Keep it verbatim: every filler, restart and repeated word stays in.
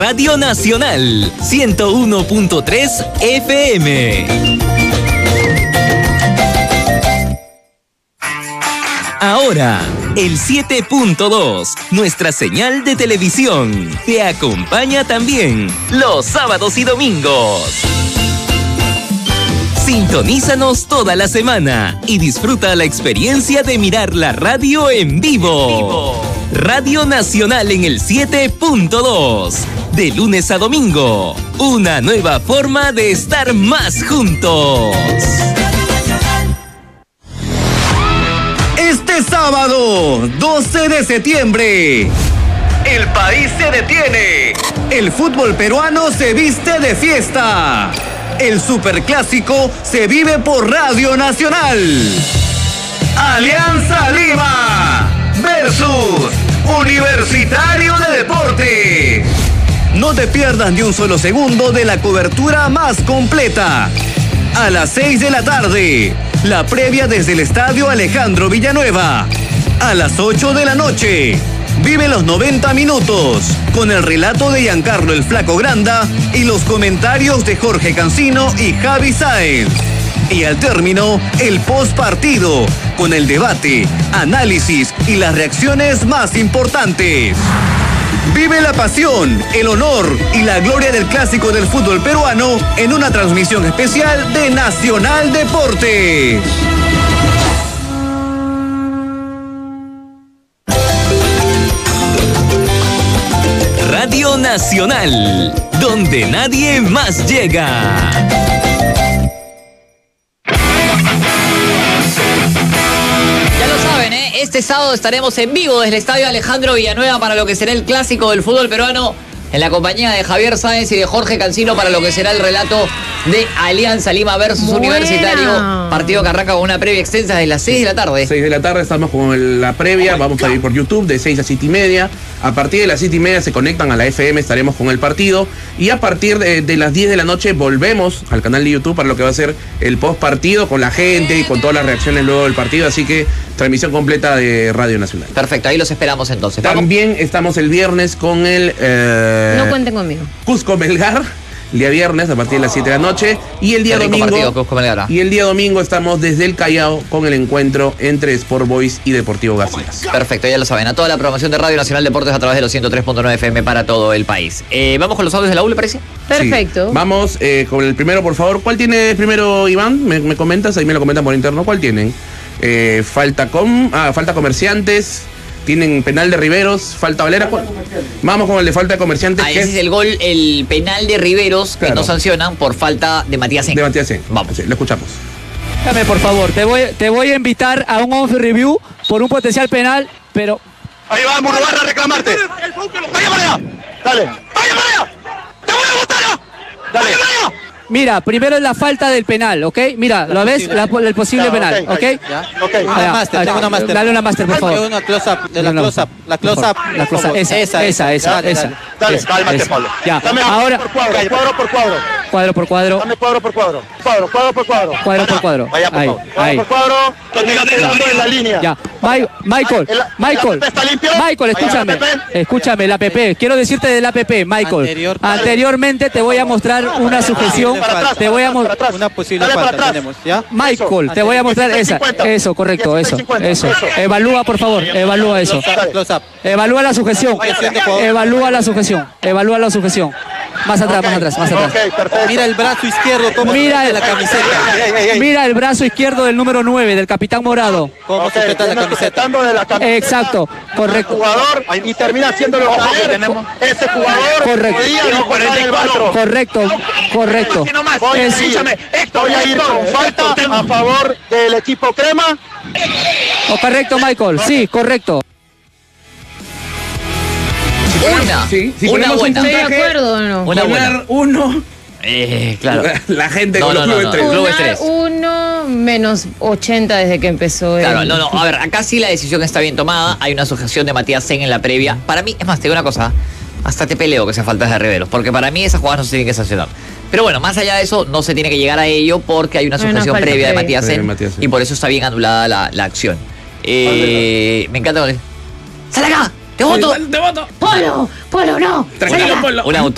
Radio Nacional ciento uno punto tres F M. Ahora, el siete punto dos, nuestra señal de televisión, te acompaña también los sábados y domingos. Sintonízanos toda la semana y disfruta la experiencia de mirar la radio en vivo. En vivo. Radio Nacional en el siete punto dos. De lunes a domingo, una nueva forma de estar más juntos. Este sábado, doce de septiembre, el país se detiene. El fútbol peruano se viste de fiesta. El superclásico se vive por Radio Nacional. Alianza Lima versus Universitario de Deportes. No te pierdas ni un solo segundo de la cobertura más completa. A las seis de la tarde, la previa desde el Estadio Alejandro Villanueva. A las ocho de la noche, vive los noventa minutos con el relato de Giancarlo el Flaco Granda y los comentarios de Jorge Cancino y Javi Sáenz. Y al término, el post partido con el debate, análisis y las reacciones más importantes. Vive la pasión, el honor y la gloria del clásico del fútbol peruano en una transmisión especial de Nacional Deportes. Radio Nacional, donde nadie más llega. Este sábado estaremos en vivo desde el Estadio Alejandro Villanueva para lo que será el clásico del fútbol peruano, en la compañía de Javier Sáenz y de Jorge Cancino para lo que será el relato de Alianza Lima versus Buena. Universitario. Partido que arranca con una previa extensa desde las seis de la tarde. seis de la tarde estamos con la previa, vamos a ir por YouTube de seis a siete y media. A partir de las siete y media se conectan a la F M, estaremos con el partido. Y a partir de, de las diez de la noche volvemos al canal de YouTube para lo que va a ser el post partido con la gente y con todas las reacciones luego del partido. Así que transmisión completa de Radio Nacional. Perfecto, ahí los esperamos entonces. También ¿Vamos? estamos el viernes con el... Eh, no cuenten conmigo. Cusco Melgar. El día viernes a partir de las siete de la noche y el día domingo partido, y el día domingo estamos desde el Callao con el encuentro entre Sport Boys y Deportivo Garcilas. Perfecto, ya lo saben, a toda la programación de Radio Nacional Deportes a través de los ciento tres punto nueve F M para todo el país. Eh, Vamos con los audios de la U, ¿le parece? Perfecto. Sí. Vamos eh, con el primero, por favor. ¿Cuál tiene primero, Iván? ¿Me, me comentas? Ahí me lo comentan por interno. ¿Cuál tienen? Eh, falta com, ah, falta comerciantes. Tienen penal de Riveros, falta Valera. Vamos con el de falta de comerciantes. Ah, ese es el gol, el penal de Riveros, claro, que no sancionan por falta de Matías Sen. De Matías Sen. Vamos. Sí, lo escuchamos. Dame, por favor, te voy, te voy a invitar a un on review por un potencial penal, pero... Ahí va Murubarra a reclamarte. ¡Vaya para allá! ¡Dale! ¡Vaya para allá! ¡Te voy a botar! ¡Dale! ¡Vaya para allá! Mira, primero es la falta del penal, ¿ok? Mira, ¿lo ves? La, el posible ya, penal, ¿ok? okay, ¿ya? Okay. Una ah, master, tengo una master. Dale una master, por favor. Una close-up, de la close-up. La close-up. La close-up, esa, esa, esa, esa. Dale, esa, dale, dale esa, cálmate, esa. Pablo. Ya, dame ahora... por cuadro, cuadro por cuadro. Cuadro por cuadro. Dame cuadro por cuadro. Cuadro, cuadro por cuadro. Cuadro por cuadro. Vaya, por ahí, favor. Cuadro ahí. por cuadro. Terminando en la línea. Ya. Michael, Michael, Michael, escúchame, escúchame, el A P P. Quiero decirte del A P P, Michael. Anterior, Anteriormente te voy a mostrar una sujeción. Te voy a mostrar una posible falta tenemos, ¿ya? Michael, te voy a mostrar esa. Eso, correcto, eso, eso. Evalúa, por favor, evalúa eso. Evalúa la sujeción. Evalúa la sujeción. Evalúa la sujeción. Más atrás, más atrás, más atrás. Mira el brazo izquierdo, cómo mira el, la camiseta. Mira el brazo izquierdo del número nueve, del capitán morado. Cómo okay, sujeta la camiseta. De la camiseta. Exacto, correcto. Jugador y termina haciéndolo caer. Ese jugador correcto. No cuarenta y cuatro. Correcto, correcto. Voy, es, escúchame, voy a ir con falta a favor del equipo crema. Oh, correcto, Michael. Sí, correcto. Una, sí, si una buena. ¿Estoy de acuerdo o no? Una buena. Uno. Eh, claro. La gente no, con no, los clubes no, no. tres. Clubes tres. Uno menos ochenta desde que empezó. Claro, el... no, no. A ver, acá sí la decisión está bien tomada. Hay una sujeción de Matías Sen en la previa. Para mí, es más, te digo una cosa. Hasta te peleo que sea falta de Riveros. Porque para mí esas jugadas no se tienen que sancionar. Pero bueno, más allá de eso, no se tiene que llegar a ello porque hay una sujeción previa, previa de Matías Sen. Matías Sen. Y por eso está bien anulada la, la acción. Eh, me encanta. ¡Sale acá! ¡Te voto! ¡Te voto! ¡Polo! ¡Polo, no! Tranquilo, Polo. Un auto.